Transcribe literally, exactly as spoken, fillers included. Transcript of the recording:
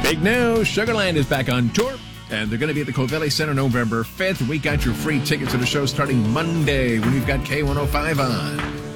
Big news, Sugarland is back on tour, and they're going to be at the Covelli Center November fifth. We got your free tickets to the show starting Monday when we've got K one oh five on.